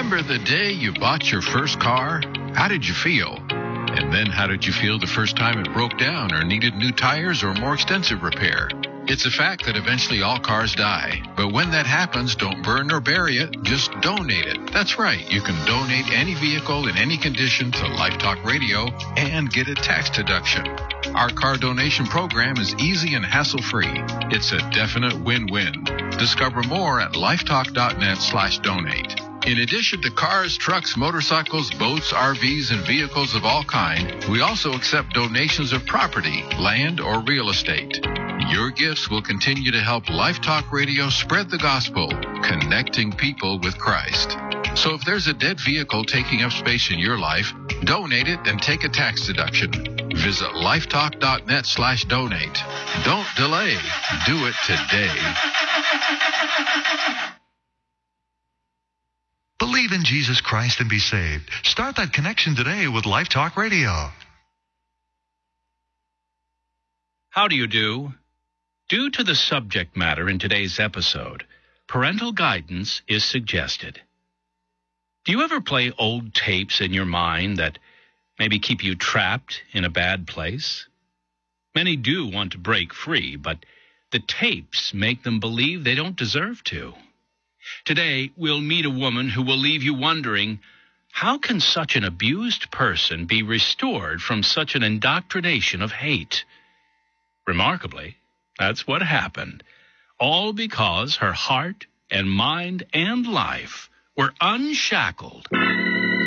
Remember the day you bought your first car? How did you feel? And then how did you feel the first time it broke down or needed new tires or more extensive repair? It's a fact that eventually all cars die. But when that happens, don't burn or bury it. Just donate it. That's right. You can donate any vehicle in any condition to Life Talk Radio and get a tax deduction. Our car donation program is easy and hassle-free. It's a definite win-win. Discover more at lifetalk.net/donate. In addition to cars, trucks, motorcycles, boats, RVs, and vehicles of all kind, we also accept donations of property, land, or real estate. Your gifts will continue to help Life Talk Radio spread the gospel, connecting people with Christ. So if there's a dead vehicle taking up space in your life, donate it and take a tax deduction. Visit lifetalk.net/donate. Don't delay. Do it today. Believe in Jesus Christ and be saved. Start that connection today with Life Talk Radio. How do you do? Due to the subject matter in today's episode, parental guidance is suggested. Do you ever play old tapes in your mind that maybe keep you trapped in a bad place? Many do want to break free, but the tapes make them believe they don't deserve to. Today, we'll meet a woman who will leave you wondering, how can such an abused person be restored from such an indoctrination of hate? Remarkably, that's what happened, all because her heart and mind and life were unshackled.